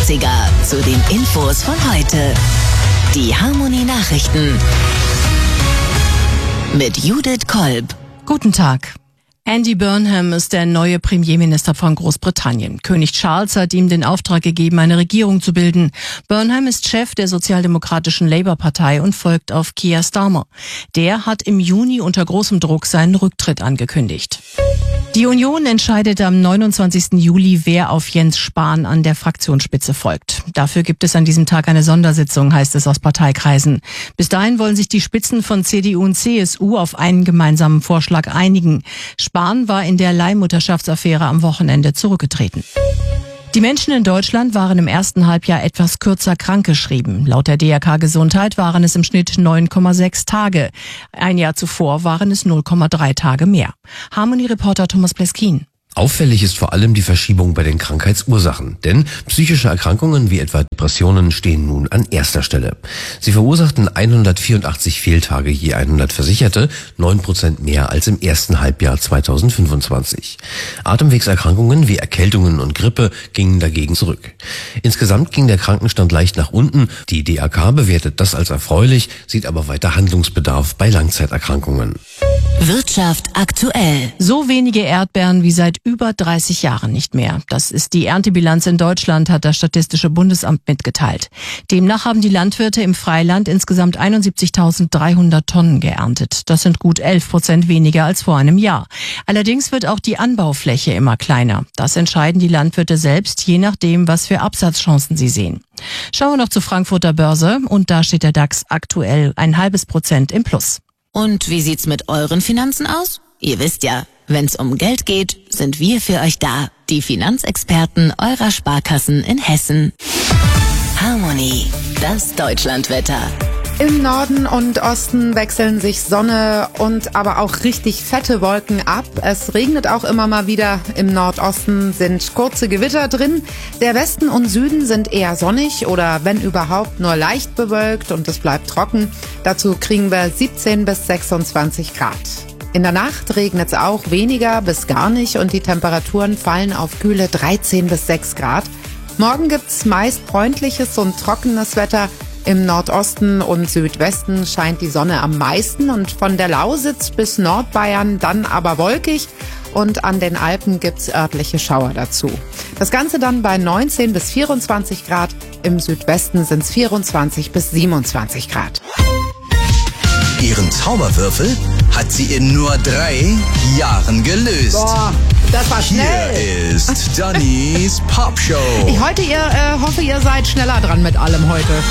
80er zu den Infos von heute. Die Harmony Nachrichten mit Judith Kolb. Guten Tag. Andy Burnham ist der neue Premierminister von Großbritannien. König Charles hat ihm den Auftrag gegeben, eine Regierung zu bilden. Burnham ist Chef der sozialdemokratischen Labour-Partei und folgt auf Keir Starmer. Der hat im Juni unter großem Druck seinen Rücktritt angekündigt. Die Union entscheidet am 29. Juli, wer auf Jens Spahn an der Fraktionsspitze folgt. Dafür gibt es an diesem Tag eine Sondersitzung, heißt es aus Parteikreisen. Bis dahin wollen sich die Spitzen von CDU und CSU auf einen gemeinsamen Vorschlag einigen. Spahn war in der Leihmutterschaftsaffäre am Wochenende zurückgetreten. Die Menschen in Deutschland waren im ersten Halbjahr etwas kürzer krankgeschrieben. Laut der DRK Gesundheit waren es im Schnitt 9,6 Tage. Ein Jahr zuvor waren es 0,3 Tage mehr. Harmony-Reporter Thomas Pleskin. Auffällig ist vor allem die Verschiebung bei den Krankheitsursachen, denn psychische Erkrankungen wie etwa Depressionen stehen nun an erster Stelle. Sie verursachten 184 Fehltage je 100 Versicherte, 9% mehr als im ersten Halbjahr 2025. Atemwegserkrankungen wie Erkältungen und Grippe gingen dagegen zurück. Insgesamt ging der Krankenstand leicht nach unten. Die DRK bewertet das als erfreulich, sieht aber weiter Handlungsbedarf bei Langzeiterkrankungen. Wirtschaft aktuell. So wenige Erdbeeren wie seit über 30 Jahren nicht mehr. Das ist die Erntebilanz in Deutschland, hat das Statistische Bundesamt mitgeteilt. Demnach haben die Landwirte im Freiland insgesamt 71.300 Tonnen geerntet. Das sind gut 11% weniger als vor einem Jahr. Allerdings wird auch die Anbaufläche immer kleiner. Das entscheiden die Landwirte selbst, je nachdem, was für Absatzchancen sie sehen. Schauen wir noch zur Frankfurter Börse und da steht der DAX aktuell 0,5% im Plus. Und wie sieht's mit euren Finanzen aus? Ihr wisst ja, wenn's um Geld geht, sind wir für euch da. Die Finanzexperten eurer Sparkassen in Hessen. Harmony, das Deutschlandwetter. Im Norden und Osten wechseln sich Sonne und aber auch richtig fette Wolken ab. Es regnet auch immer mal wieder. Im Nordosten sind kurze Gewitter drin. Der Westen und Süden sind eher sonnig oder wenn überhaupt nur leicht bewölkt und es bleibt trocken. Dazu kriegen wir 17 bis 26 Grad. In der Nacht regnet es auch weniger bis gar nicht und die Temperaturen fallen auf kühle 13 bis 6 Grad. Morgen gibt's meist freundliches und trockenes Wetter. Im Nordosten und Südwesten scheint die Sonne am meisten und von der Lausitz bis Nordbayern dann aber wolkig und an den Alpen gibt's örtliche Schauer dazu. Das Ganze dann bei 19 bis 24 Grad, im Südwesten sind's 24 bis 27 Grad. Ihren Zauberwürfel hat sie in nur 3 Jahren gelöst. Boah, das war schnell. Hier ist Dannys Popshow. Ich hoffe, ihr seid schneller dran mit allem heute.